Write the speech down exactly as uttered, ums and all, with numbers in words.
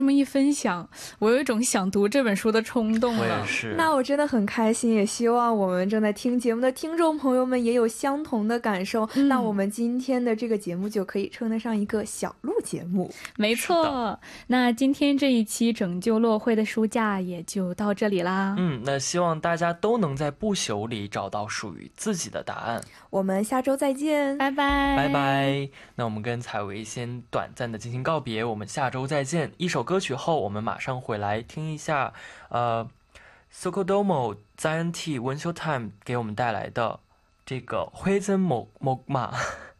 这么一分享，我有一种想读这本书的冲动了。 我也是。 那我真的很开心，也希望我们正在听节目的听众朋友们也有相同的感受。 嗯、 那我们今天的这个节目就可以称得上一个小录节目。 没错，那今天这一期拯救落灰的书架也就到这里啦。 嗯，那希望大家都能在不朽里找到属于自己的答案。 我们下周再见， 拜拜， 拜拜。那我们跟采薇先短暂的进行告别，我们下周再见。一首歌曲后，我们马上回来听一下，呃 Sokodomo Zion T 文秀 Time 给我们带来的这个灰真木木马。